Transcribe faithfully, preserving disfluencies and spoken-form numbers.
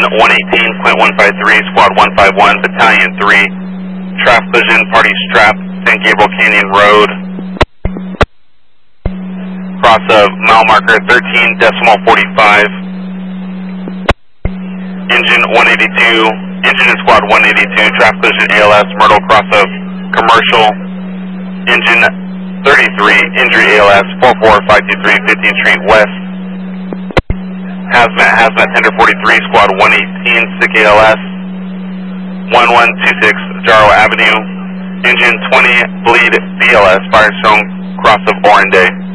one eighteen, Quint one five three, Squad one five one, Battalion three, traffic collision, party strap, San Gabriel Canyon Road, cross of mile marker thirteen decimal forty-five, engine one eighty-two, engine in Squad one eighty-two, traffic collision A L S, Myrtle, cross of commercial, engine thirty-three, injury A L S, four four five two three, fifteenth Street West, Hazmat, Hazmat Tender forty-three, Squad one eighteen, Sick A L S, one one two six, Jarrow Avenue, engine twenty, bleed B L S, Firestone, cross of Oranday.